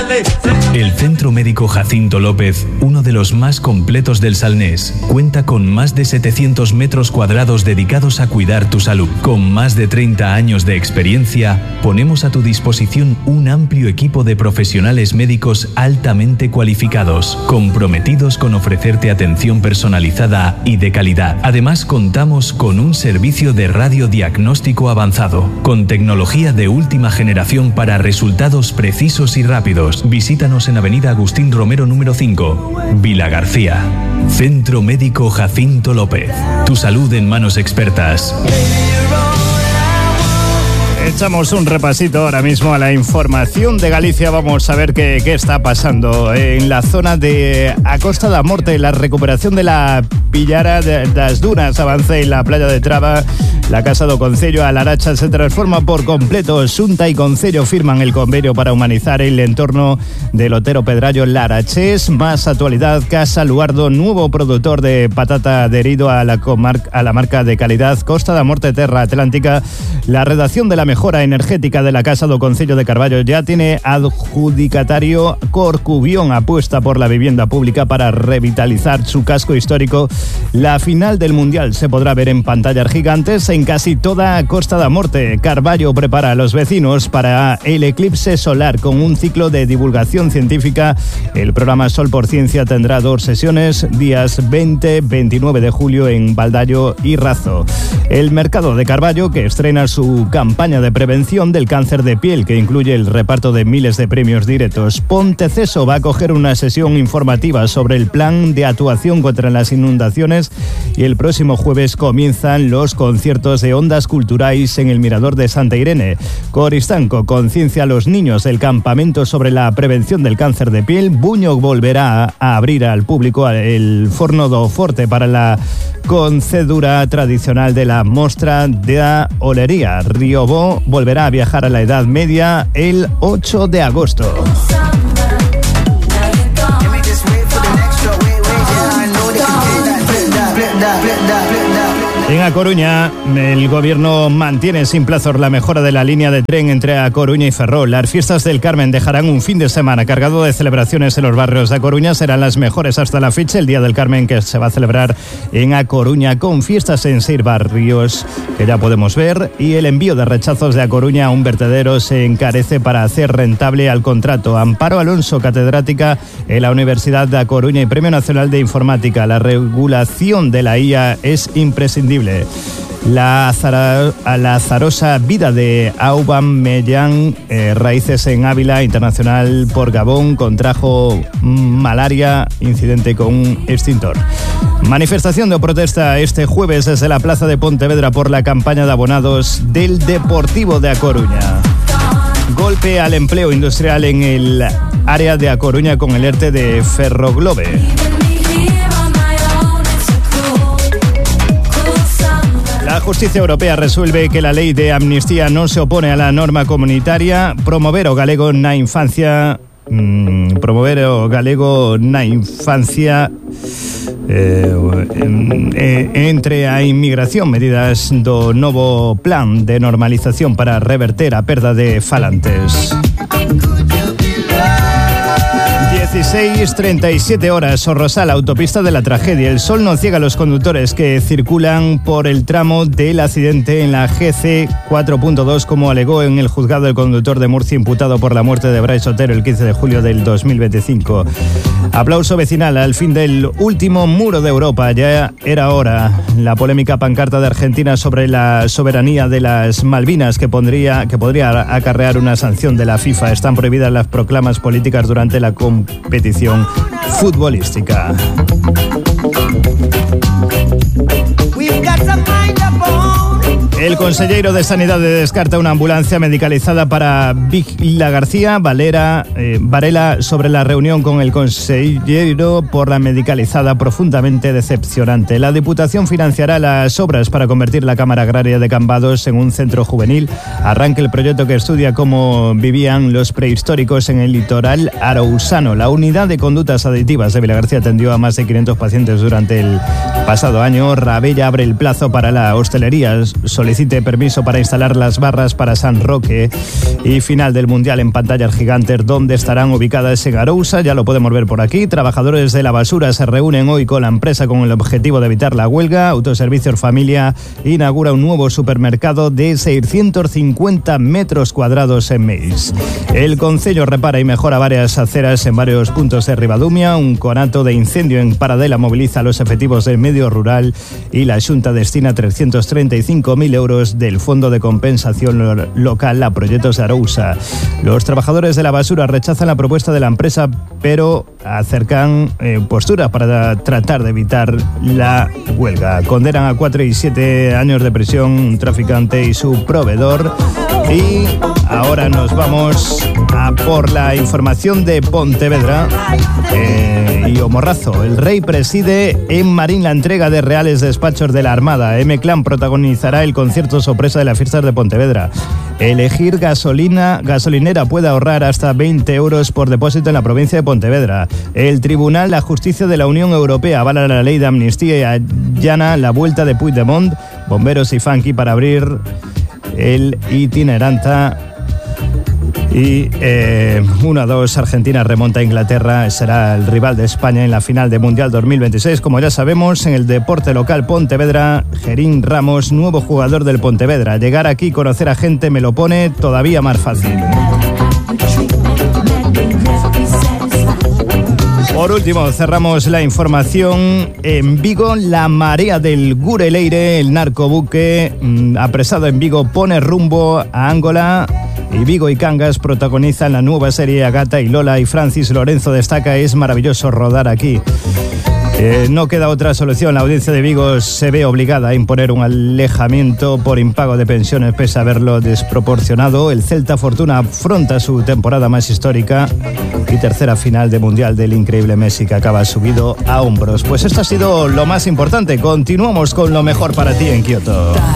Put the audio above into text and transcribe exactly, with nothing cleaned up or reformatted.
El Centro Médico Jacinto López, uno de los más completos del Salnés, cuenta con más de setecientos metros cuadrados dedicados a cuidar tu salud. Con más de treinta años de experiencia, ponemos a tu disposición un amplio equipo de profesionales médicos altamente cualificados, comprometidos con ofrecerte atención personalizada y de calidad. Además, contamos con un servicio de radiodiagnóstico avanzado, con tecnología de última generación para resultados precisos y rápidos. Visítanos en Avenida Agustín Romero número cinco, Vilagarcía. Centro Médico Jacinto López. Tu salud en manos expertas. Echamos un repasito ahora mismo a la información de Galicia. Vamos a ver qué, qué está pasando en la zona de A Costa da Morte. La recuperación de la Pillara de las Dunas avanza en la playa de Traba. La Casa do Concello, a Laracha, se transforma por completo. Xunta y Concello firman el convenio para humanizar el entorno del Otero Pedrallo Larachés. Más actualidad, Casa Luardo, nuevo productor de patata adherido a la, comarca, a la marca de calidad Costa da Morte Terra Atlántica. La redacción de la mejora energética de la Casa do Concello de Carballo ya tiene adjudicatario. Corcubión apuesta por la vivienda pública para revitalizar su casco histórico. La final del Mundial se podrá ver en pantallas gigantes en casi toda Costa da Morte. Carballo prepara a los vecinos para el eclipse solar con un ciclo de divulgación científica. El programa Sol por Ciencia tendrá dos sesiones, días veinte y veintinueve de julio en Baldallo y Razo. El mercado de Carballo, que estrena su campaña de prevención del cáncer de piel, que incluye el reparto de miles de premios directos. Ponteceso va a acoger una sesión informativa sobre el plan de actuación contra las inundaciones y el próximo jueves comienzan los conciertos de ondas culturais en el Mirador de Santa Irene. Coristanco conciencia a los niños del campamento sobre la prevención del cáncer de piel. Buño volverá a abrir al público el Forno do Forte para la concedura tradicional de la Mostra de Olería. Riobó volverá a viajar a la Edad Media el ocho de agosto. En A Coruña, el gobierno mantiene sin plazos la mejora de la línea de tren entre A Coruña y Ferrol. Las fiestas del Carmen dejarán un fin de semana cargado de celebraciones en los barrios de A Coruña. Serán las mejores hasta la fecha. El Día del Carmen, que se va a celebrar en A Coruña con fiestas en seis barrios que ya podemos ver, y el envío de rechazos de A Coruña a un vertedero se encarece para hacer rentable al contrato. Amparo Alonso, catedrática en la Universidad de A Coruña y Premio Nacional de Informática. La regulación de la I A es imprescindible. La, azara, la azarosa vida de Aubameyang, eh, raíces en Ávila, internacional por Gabón, contrajo malaria, incidente con un extintor. Manifestación de protesta este jueves desde la Plaza de Pontevedra por la campaña de abonados del Deportivo de A Coruña. Golpe al empleo industrial en el área de A Coruña con el ERTE de Ferroglobe. La justicia europea resuelve que la ley de amnistía no se opone a la norma comunitaria. Promover o galego na infancia... Mmm, promover o galego na infancia... Eh, eh, entre a inmigración, medidas do novo plan de normalización para reverter a perda de falantes. dieciséis treinta y siete horas, Sorrosal, autopista de la tragedia. El sol no ciega a los conductores que circulan por el tramo del accidente en la G C cuatro punto dos, como alegó en el juzgado el conductor de Murcia imputado por la muerte de Brais Otero el quince de julio del dos mil veinticinco. Aplauso vecinal al fin del último muro de Europa. Ya era hora. La polémica pancarta de Argentina sobre la soberanía de las Malvinas que, pondría, que podría acarrear una sanción de la FIFA. Están prohibidas las proclamas políticas durante la competición futbolística. El consellero de Sanidad descarta una ambulancia medicalizada para Vigila García Valera, eh, Varela sobre la reunión con el consellero por la medicalizada profundamente decepcionante. La Diputación financiará las obras para convertir la Cámara Agraria de Cambados en un centro juvenil. Arranca el proyecto que estudia cómo vivían los prehistóricos en el litoral arousano. La unidad de conductas adictivas de Vilagarcía atendió a más de quinientos pacientes durante el pasado año. Rabella abre el plazo para la hostelería solidaria solicite permiso para instalar las barras para San Roque. Y final del Mundial en pantallas gigantes, donde estarán ubicadas en Arousa, ya lo podemos ver por aquí. Trabajadores de la basura se reúnen hoy con la empresa con el objetivo de evitar la huelga. Autoservicios Familia inaugura un nuevo supermercado de seiscientos cincuenta metros cuadrados en Meis. El Concello repara y mejora varias aceras en varios puntos de Ribadumia. Un conato de incendio en Paradela moviliza a los efectivos del medio rural y la Xunta destina trescientos treinta y cinco mil euros del Fondo de Compensación Local a proyectos de Arousa. Los trabajadores de la basura rechazan la propuesta de la empresa, pero acercan eh, posturas para tratar de evitar la huelga. Condenan a cuatro y siete años de prisión un traficante y su proveedor. Y ahora nos vamos a por la información de Pontevedra. Eh, y Omorrazo, el rey preside en Marín la entrega de reales despachos de la Armada. M-Clan protagonizará el concierto sorpresa de las fiestas de Pontevedra. Elegir gasolina, gasolinera puede ahorrar hasta veinte euros por depósito en la provincia de Pontevedra. El Tribunal de Justicia de la Unión Europea avala la ley de amnistía y allana la vuelta de Puigdemont, bomberos y funky para abrir el itineranta. Y eh, uno a dos, Argentina remonta a Inglaterra, será el rival de España en la final de Mundial dos mil veintiséis. Como ya sabemos, en el deporte local Pontevedra, Gerín Ramos, nuevo jugador del Pontevedra. Llegar aquí y conocer a gente me lo pone todavía más fácil. Por último, cerramos la información en Vigo. La marea del Gureleire, el narcobuque mmm, apresado en Vigo, pone rumbo a Angola. Y Vigo y Cangas protagonizan la nueva serie Agata y Lola, y Francis Lorenzo destaca: es maravilloso rodar aquí. Eh, no queda otra solución. La audiencia de Vigo se ve obligada a imponer un alejamiento por impago de pensiones pese a haberlo desproporcionado. El Celta Fortuna afronta su temporada más histórica y tercera final de Mundial del increíble Messi, que acaba subido a hombros. Pues esto ha sido lo más importante. Continuamos con lo mejor para ti en Kioto.